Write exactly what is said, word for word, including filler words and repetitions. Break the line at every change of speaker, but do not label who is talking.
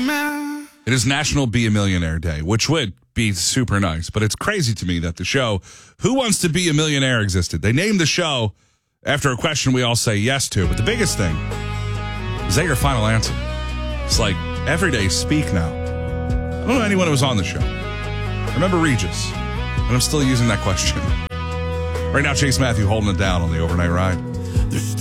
dreaming.
It is National Be a Millionaire Day, which would be super nice. But it's crazy to me that the show Who Wants to Be a Millionaire existed. They named the show after a question we all say yes to. But the biggest thing, is that your final answer? It's like, everyday speak now. I don't know anyone who was on the show. I remember Regis, and I'm still using that question. Right now, Chase Matthew holding it down on the overnight ride.
There's